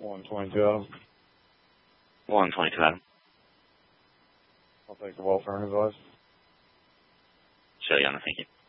122, Adam. 122, Adam. I'll take the welfare and advice. Show you, Anna. Thank you.